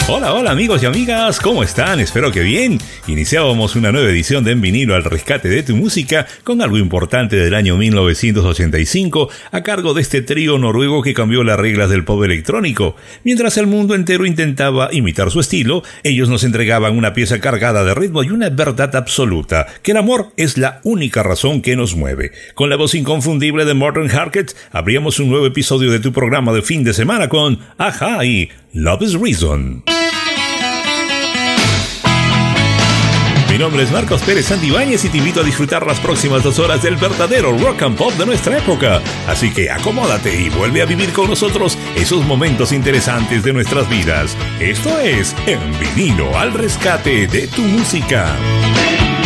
Hola, hola amigos y amigas, ¿cómo están? Espero que bien. Iniciábamos una nueva edición de En Vinilo al rescate de tu música con algo importante del año 1985 a cargo de este trío noruego que cambió las reglas del pop electrónico. Mientras el mundo entero intentaba imitar su estilo, ellos nos entregaban una pieza cargada de ritmo y una verdad absoluta, que el amor es la única razón que nos mueve. Con la voz inconfundible de Morten Harket, abríamos un nuevo episodio de tu programa de fin de semana con Ajá y Love is Reason. Mi nombre es Marcos Pérez Santibáñez y te invito a disfrutar las próximas 2 horas del verdadero rock and pop de nuestra época. Así que acomódate y vuelve a vivir con nosotros esos momentos interesantes de nuestras vidas. Esto es En Vinilo al rescate de tu música.